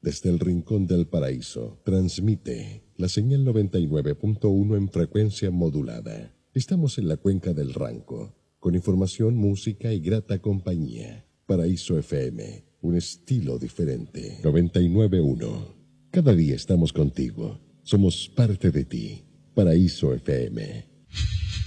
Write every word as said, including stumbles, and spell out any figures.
Desde el rincón del paraíso, transmite la señal noventa y nueve punto uno en frecuencia modulada. Estamos en la cuenca del Ranco, con información, música y grata compañía. Paraíso F M, un estilo diferente. noventa y nueve punto uno. Cada día estamos contigo. Somos parte de ti. Paraíso F M.